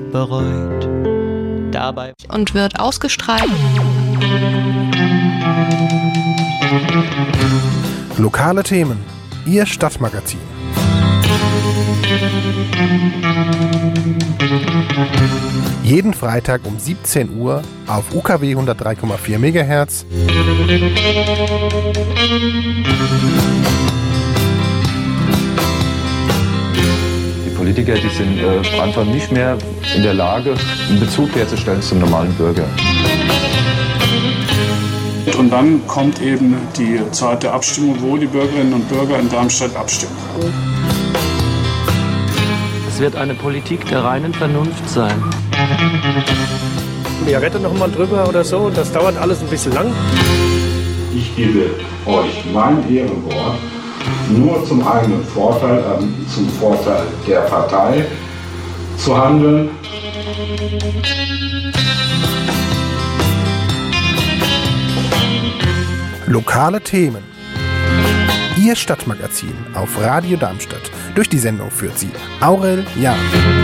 bereut. Dabei und wird ausgestrahlt. Lokale Themen, Ihr Stadtmagazin. Jeden Freitag um 17 Uhr auf UKW 103,4 MHz. Die Politiker, die sind einfach nicht mehr in der Lage, einen Bezug herzustellen zum normalen Bürger. Und dann kommt eben die Zeit der Abstimmung, wo die Bürgerinnen und Bürger in Darmstadt abstimmen. es wird eine Politik der reinen Vernunft sein. Wir retten noch mal drüber oder so, das dauert alles ein bisschen lang. Ich gebe euch mein Ehrenwort, nur zum eigenen Vorteil, zum Vorteil der Partei zu handeln. Lokale Themen. Ihr Stadtmagazin auf Radio Darmstadt. Durch die Sendung führt sie Aurel Jahn.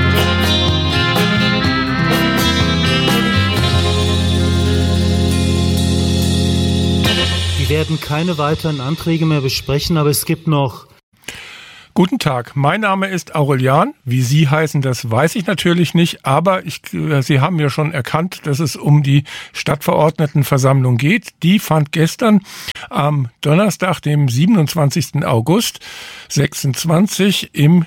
Wir werden keine weiteren Anträge mehr besprechen, aber es gibt noch... Guten Tag, mein Name ist Aurel Jahn. Wie Sie heißen, das weiß ich natürlich nicht, aber Sie haben ja schon erkannt, dass es um die Stadtverordnetenversammlung geht. Die fand gestern am Donnerstag, dem 27. August 26 in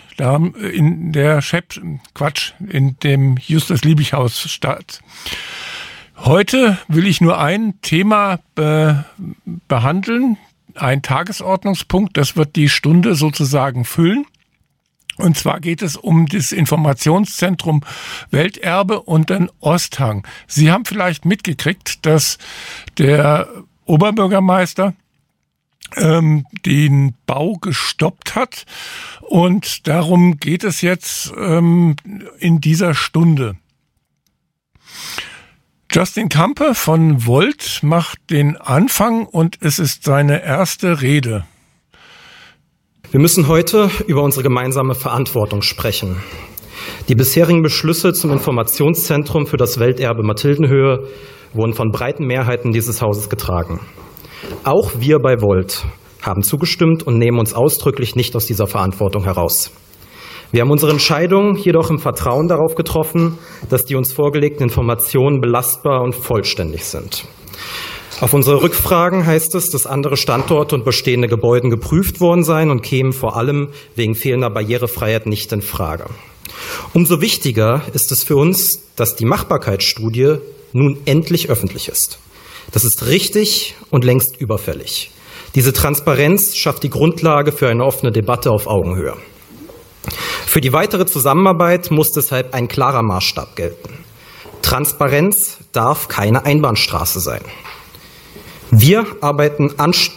dem Justus-Liebig-Haus statt. Heute will ich nur ein Thema behandeln, ein Tagesordnungspunkt, das wird die Stunde sozusagen füllen. Und zwar geht es um das Informationszentrum Welterbe und den Osthang. Sie haben vielleicht mitgekriegt, dass der Oberbürgermeister den Bau gestoppt hat. Und darum geht es jetzt in dieser Stunde. Justin Campe von Volt macht den Anfang und es ist seine erste Rede. Wir müssen heute über unsere gemeinsame Verantwortung sprechen. Die bisherigen Beschlüsse zum Informationszentrum für das Welterbe Mathildenhöhe wurden von breiten Mehrheiten dieses Hauses getragen. Auch wir bei Volt haben zugestimmt und nehmen uns ausdrücklich nicht aus dieser Verantwortung heraus. Wir haben unsere Entscheidung jedoch im Vertrauen darauf getroffen, dass die uns vorgelegten Informationen belastbar und vollständig sind. Auf unsere Rückfragen heißt es, dass andere Standorte und bestehende Gebäude geprüft worden seien und kämen vor allem wegen fehlender Barrierefreiheit nicht in Frage. Umso wichtiger ist es für uns, dass die Machbarkeitsstudie nun endlich öffentlich ist. Das ist richtig und längst überfällig. Diese Transparenz schafft die Grundlage für eine offene Debatte auf Augenhöhe. Für die weitere Zusammenarbeit muss deshalb ein klarer Maßstab gelten. Transparenz darf keine Einbahnstraße sein. Wir arbeiten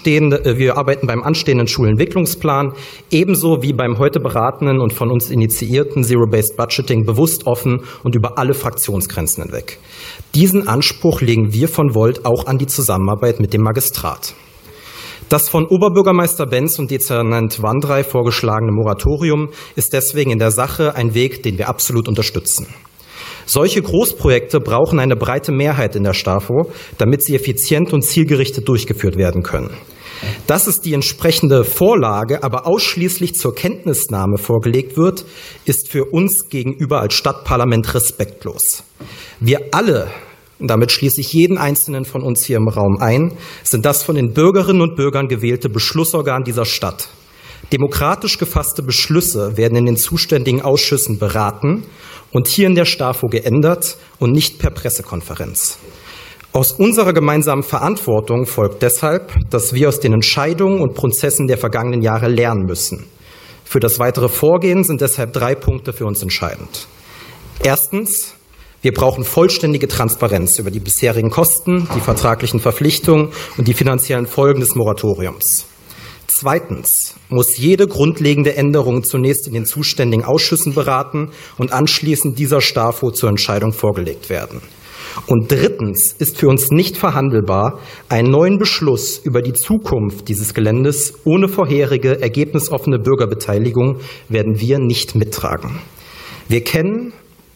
beim anstehenden Schulentwicklungsplan ebenso wie beim heute beratenen und von uns initiierten Zero-Based Budgeting bewusst offen und über alle Fraktionsgrenzen hinweg. Diesen Anspruch legen wir von Volt auch an die Zusammenarbeit mit dem Magistrat. Das von Oberbürgermeister Benz und Dezernent Wandrei vorgeschlagene Moratorium ist deswegen in der Sache ein Weg, den wir absolut unterstützen. Solche Großprojekte brauchen eine breite Mehrheit in der STAFO, damit sie effizient und zielgerichtet durchgeführt werden können. Dass es die entsprechende Vorlage aber ausschließlich zur Kenntnisnahme vorgelegt wird, ist für uns gegenüber als Stadtparlament respektlos. Wir alle, und damit schließe ich jeden Einzelnen von uns hier im Raum ein, sind das von den Bürgerinnen und Bürgern gewählte Beschlussorgan dieser Stadt. Demokratisch gefasste Beschlüsse werden in den zuständigen Ausschüssen beraten und hier in der STAFO geändert und nicht per Pressekonferenz. Aus unserer gemeinsamen Verantwortung folgt deshalb, dass wir aus den Entscheidungen und Prozessen der vergangenen Jahre lernen müssen. Für das weitere Vorgehen sind deshalb 3 Punkte für uns entscheidend. Erstens: Wir brauchen vollständige Transparenz über die bisherigen Kosten, die vertraglichen Verpflichtungen und die finanziellen Folgen des Moratoriums. Zweitens muss jede grundlegende Änderung zunächst in den zuständigen Ausschüssen beraten und anschließend dieser STAFO zur Entscheidung vorgelegt werden. Und drittens ist für uns nicht verhandelbar, einen neuen Beschluss über die Zukunft dieses Geländes ohne vorherige, ergebnisoffene Bürgerbeteiligung werden wir nicht mittragen. Wir kennen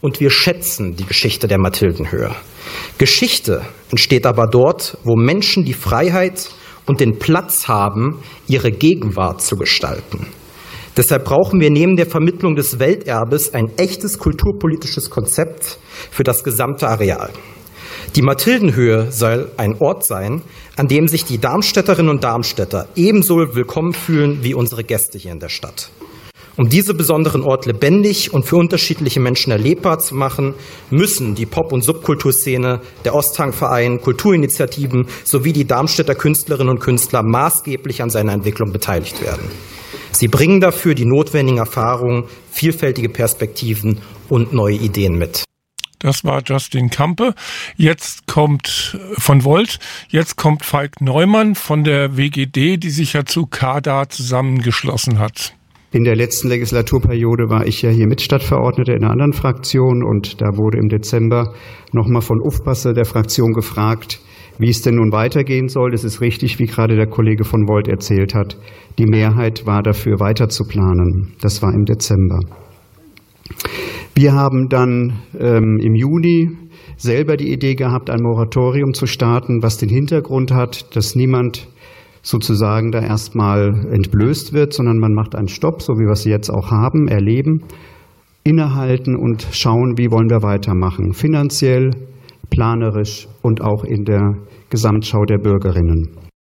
und wir schätzen die Geschichte der Mathildenhöhe. Geschichte entsteht aber dort, wo Menschen die Freiheit und den Platz haben, ihre Gegenwart zu gestalten. Deshalb brauchen wir neben der Vermittlung des Welterbes ein echtes kulturpolitisches Konzept für das gesamte Areal. Die Mathildenhöhe soll ein Ort sein, an dem sich die Darmstädterinnen und Darmstädter ebenso willkommen fühlen wie unsere Gäste hier in der Stadt. Um diesen besonderen Ort lebendig und für unterschiedliche Menschen erlebbar zu machen, müssen die Pop- und Subkulturszene, der Osthang-Verein, Kulturinitiativen sowie die Darmstädter Künstlerinnen und Künstler maßgeblich an seiner Entwicklung beteiligt werden. Sie bringen dafür die notwendigen Erfahrungen, vielfältige Perspektiven und neue Ideen mit. Das war Justin Campe. Jetzt kommt von Volt, jetzt kommt Falk Neumann von der WGD, die sich ja zu CADA zusammengeschlossen hat. In der letzten Legislaturperiode war ich ja hier Mitstadtverordneter in einer anderen Fraktion und da wurde im Dezember nochmal von Ufpasse der Fraktion gefragt, wie es denn nun weitergehen soll. Es ist richtig, wie gerade der Kollege von Volt erzählt hat. Die Mehrheit war dafür, weiter zu planen. Das war im Dezember. Wir haben dann im Juni selber die Idee gehabt, ein Moratorium zu starten, was den Hintergrund hat, dass niemand sozusagen da erstmal entblößt wird, sondern man macht einen Stopp, so wie wir es jetzt auch haben, erleben, innehalten und schauen, wie wollen wir weitermachen, finanziell, planerisch und auch in der Gesamtschau der Bürgerinnen.